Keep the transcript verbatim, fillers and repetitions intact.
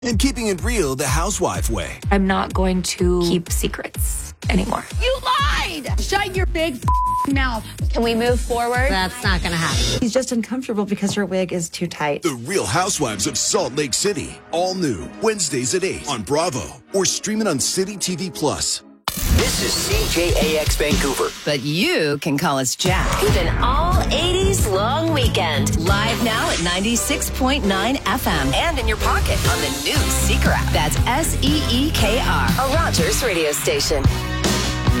and keeping it real the housewife way. I'm not going to keep secrets anymore. You lied! Shut your big mouth. Can we move forward? That's not going to happen. He's just uncomfortable because her wig is too tight. The Real Housewives of Salt Lake City. All new Wednesdays at eight on Bravo or stream it on City T V Plus. This is C J A X Vancouver. But you can call us Jack. With an all-eighties long weekend. Live now at ninety-six point nine F M. And in your pocket on the new Seeker app. That's S E E K R. A Rogers radio station.